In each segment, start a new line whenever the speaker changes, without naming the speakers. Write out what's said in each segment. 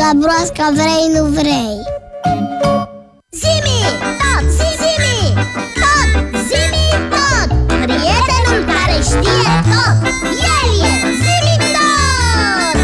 la broasca, vrei, nu vrei.
Zimi tot, zimi tot, zimi tot. Prietenul care știe tot, el e Zimi tot.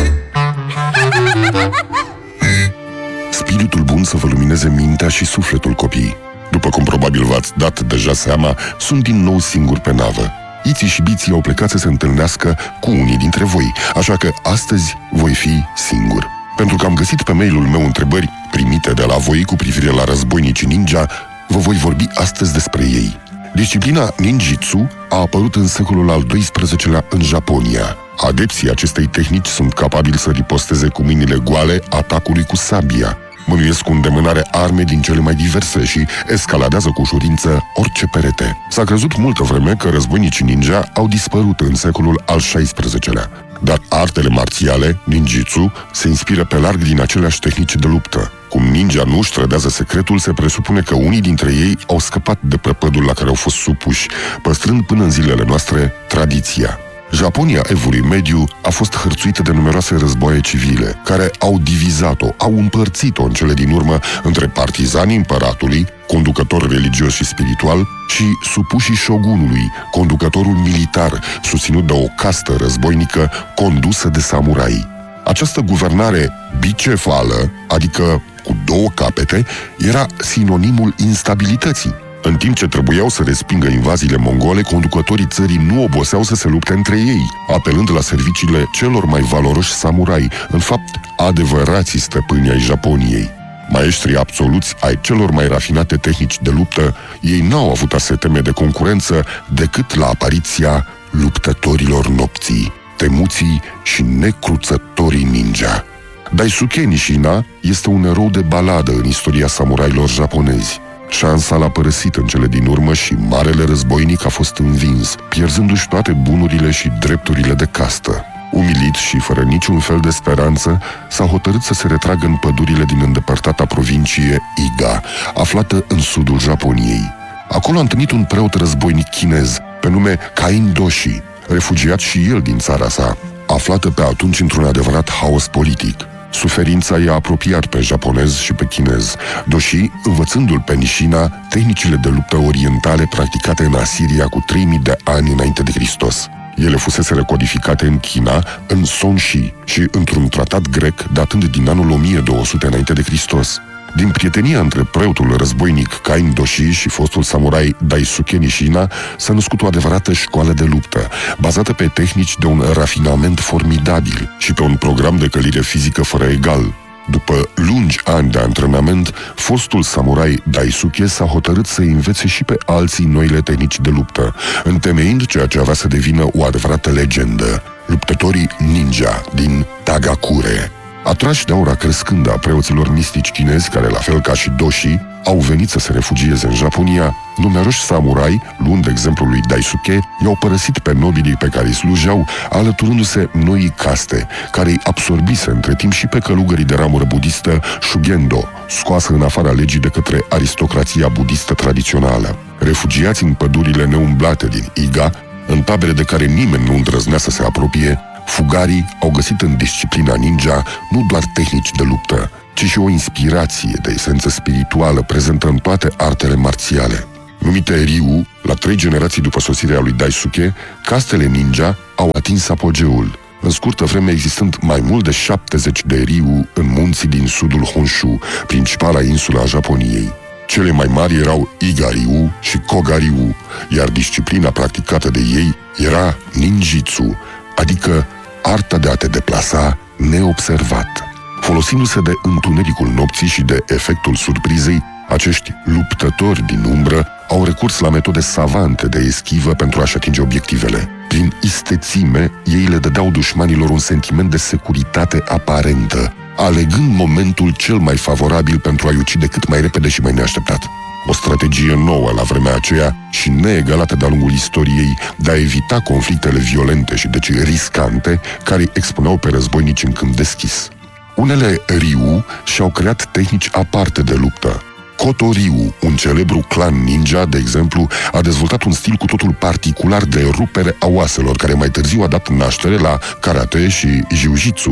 Spiritul bun să vă lumineze mintea și sufletul, copii. După cum probabil v-ați dat deja seama, sunt din nou singur pe navă. Iții și Biții au plecat să se întâlnească cu unii dintre voi, așa că astăzi voi fi singur. Pentru că am găsit pe mail-ul meu întrebări primite de la voi cu privire la războinicii ninja, vă voi vorbi astăzi despre ei. Disciplina ninjitsu a apărut în secolul al XII-lea în Japonia. Adepții acestei tehnici sunt capabili să riposteze cu mâinile goale atacului cu sabia, mânuiesc cu îndemânare arme din cele mai diverse și escaladează cu ușurință orice perete. S-a crezut multă vreme că războinicii ninja au dispărut în secolul al XVI-lea, dar artele marțiale, ninjitsu, se inspiră pe larg din aceleași tehnici de luptă. Cum ninja nu își trădează secretul, se presupune că unii dintre ei au scăpat de prăpădul la care au fost supuși, păstrând până în zilele noastre tradiția. Japonia Evului Mediu a fost hărțuită de numeroase războaie civile, care au divizat-o, au împărțit-o în cele din urmă între partizanii împăratului, conducător religios și spiritual, și supușii shogunului, conducătorul militar, susținut de o castă războinică condusă de samurai. Această guvernare bicefală, adică cu două capete, era sinonimul instabilității. În timp ce trebuiau să respingă invaziile mongole, conducătorii țării nu oboseau să se lupte între ei, apelând la serviciile celor mai valoroși samurai, în fapt adevărații stăpâni ai Japoniei. Maestrii absoluți ai celor mai rafinate tehnici de luptă, ei n-au avut a se teme de concurență decât la apariția luptătorilor nopții, temuții și necruțătorii ninja. Daisuke Nishina este un erou de baladă în istoria samurailor japonezi. Șansa l-a părăsit în cele din urmă și marele războinic a fost învins, pierzându-și toate bunurile și drepturile de castă. Umilit și fără niciun fel de speranță, s-a hotărât să se retragă în pădurile din îndepărtata provincie Iga, aflată în sudul Japoniei. Acolo a întâlnit un preot războinic chinez, pe nume Kain Doshi, refugiat și el din țara sa, aflată pe atunci într-un adevărat haos politic. Suferința i-a apropiat pe japonez și pe chinez, Doshi învățându-l pe Nishina tehnicile de luptă orientale practicate în Asiria cu 3000 de ani înainte de Hristos. Ele fusese recodificate în China, în Sonshi și într-un tratat grec datând din anul 1200 înainte de Hristos. Din prietenia între preotul războinic Kain Doshi și fostul samurai Daisuke Nishina s-a născut o adevărată școală de luptă, bazată pe tehnici de un rafinament formidabil și pe un program de călire fizică fără egal. După lungi ani de antrenament, fostul samurai Daisuke s-a hotărât să învețe și pe alții noile tehnici de luptă, întemeind ceea ce avea să devină o adevărată legendă, luptătorii ninja din Tagakure. Atrași de aura crescândă a preoților mistici chinezi, care, la fel ca și Doshi, au venit să se refugieze în Japonia, numeroși samurai, luând exemplul lui Daisuke, i-au părăsit pe nobilii pe care îi slujeau, alăturându-se noii caste, care îi absorbise între timp și pe călugării de ramură budistă Shugendo, scoasă în afara legii de către aristocrația budistă tradițională. Refugiați în pădurile neumblate din Iga, în tabere de care nimeni nu îndrăznea să se apropie, fugarii au găsit în disciplina ninja nu doar tehnici de luptă, ci și o inspirație de esență spirituală prezentă în toate artele marțiale. Numite Ryu, la 3 generații după sosirea lui Daisuke, castele ninja au atins apogeul, în scurtă vreme existând mai mult de 70 de Ryu în munții din sudul Honshu, principala insulă a Japoniei. Cele mai mari erau Iga-ryu și Koga-ryu, iar disciplina practicată de ei era ninjitsu, adică arta de a te deplasa neobservat. Folosindu-se de întunericul nopții și de efectul surprizei, acești luptători din umbră au recurs la metode savante de eschivă pentru a-și atinge obiectivele. Prin istețime, ei le dădeau dușmanilor un sentiment de securitate aparentă, alegând momentul cel mai favorabil pentru a-i ucide cât mai repede și mai neașteptat. O strategie nouă la vremea aceea și neegalată de-a lungul istoriei de a evita conflictele violente și deci riscante care îi expuneau pe războinici în câmp deschis. Unele Ryu și-au creat tehnici aparte de luptă. Koto Ryu, un celebru clan ninja, de exemplu, a dezvoltat un stil cu totul particular de rupere a oaselor, care mai târziu a dat naștere la karate și jiu-jitsu.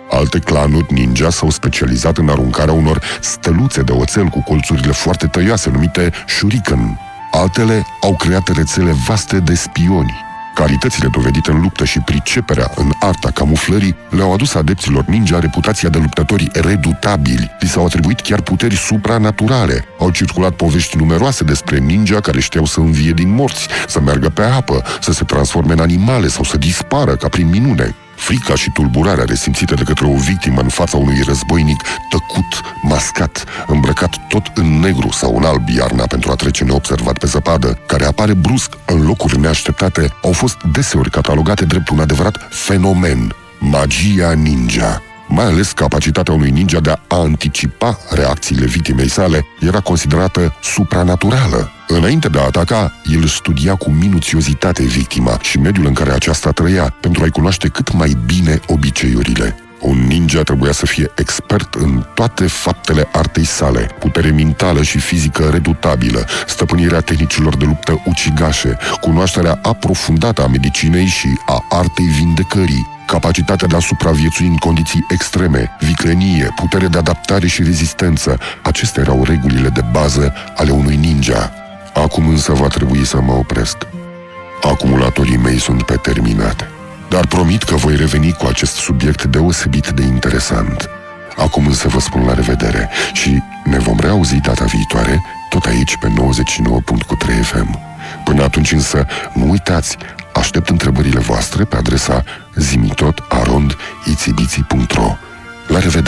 Alte clanuri ninja s-au specializat în aruncarea unor steluțe de oțel cu colțurile foarte tăioase, numite shuriken. Altele au creat rețele vaste de spioni. Calitățile dovedite în luptă și priceperea în arta camuflării le-au adus adepților ninja reputația de luptători redutabili. Li s-au atribuit chiar puteri supranaturale. Au circulat povești numeroase despre ninja care știau să învie din morți, să meargă pe apă, să se transforme în animale sau să dispară ca prin minune. Frica și tulburarea resimțite de către o victimă în fața unui războinic tăcut, mascat, îmbrăcat tot în negru sau în alb iarna pentru a trece neobservat pe zăpadă, care apare brusc în locuri neașteptate, au fost deseori catalogate drept un adevărat fenomen, magia ninja. Mai ales capacitatea unui ninja de a anticipa reacțiile victimei sale era considerată supranaturală. Înainte de a ataca, el studia cu minuțiozitate victima și mediul în care aceasta trăia pentru a-i cunoaște cât mai bine obiceiurile. Un ninja trebuia să fie expert în toate faptele artei sale, putere mentală și fizică redutabilă, stăpânirea tehnicilor de luptă ucigașe, cunoașterea aprofundată a medicinei și a artei vindecării, capacitatea de a supraviețui în condiții extreme, viclenie, putere de adaptare și rezistență. Acestea erau regulile de bază ale unui ninja. Acum însă va trebui să mă opresc. Acumulatorii mei sunt pe terminate, dar promit că voi reveni cu acest subiect deosebit de interesant. Acum însă vă spun la revedere și ne vom reauzi data viitoare, tot aici pe 99.3 FM. Până atunci însă, nu uitați, aștept întrebările voastre pe adresa zimitot@itsibiti.ro. La revedere!